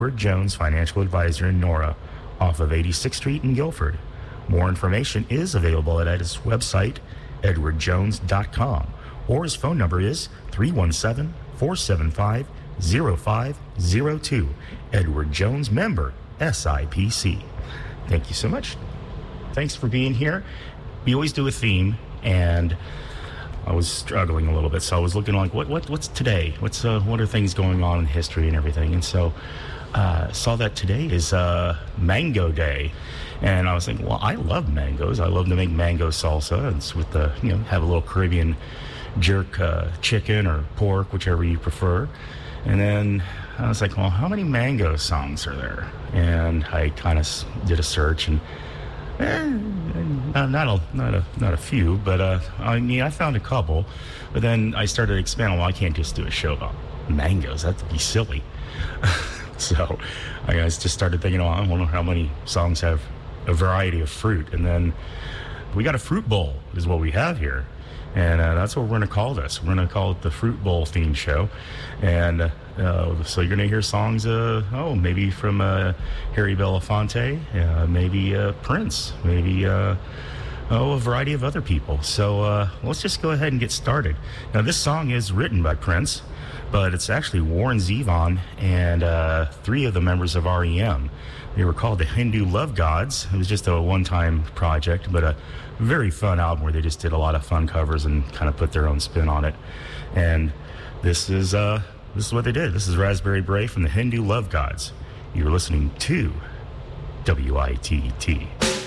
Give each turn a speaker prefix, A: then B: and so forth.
A: Edward Jones Financial Advisor in Nora, off of 86th Street in Guilford. More information is available at his website, edwardjones.com, or his phone number is 317-475-0502. Edward Jones, member, SIPC. Thank you so much. Thanks for being here. We always do a theme, and I was struggling a little bit, so I was looking like, what's today? What are things going on in history and everything? And so saw that today is Mango Day, and I was thinking, well, I love mangoes. I love to make mango salsa, and it's with the have a little Caribbean jerk chicken or pork, whichever you prefer. And then I was like, well, how many mango songs are there? And I kind of did a search, and not a few, but I found a couple. But then I started expanding. Well, I can't just do a show about mangoes. That'd be silly. So I just started thinking, I wonder how many songs have a variety of fruit. And then we got a fruit bowl is what we have here. And that's what we're going to call this. We're going to call it the Fruit Bowl theme show. And so you're going to hear songs, maybe from Harry Belafonte, maybe Prince, maybe a variety of other people. So let's just go ahead and get started. Now, this song is written by Prince, but it's actually Warren Zevon and 3 of the members of REM. They were called the Hindu Love Gods. It was just a one-time project, but a very fun album where they just did a lot of fun covers and kind of put their own spin on it. And this is what they did. This is Raspberry Beret from the Hindu Love Gods. You're listening to WITT.